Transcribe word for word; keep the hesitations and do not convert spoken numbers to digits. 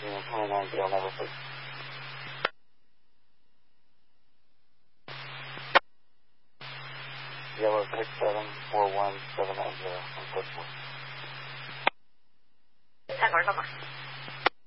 and twenty-nine Gale number, please. Yellow six seven four one seven nine zero, unfortunately. Ten more, one more.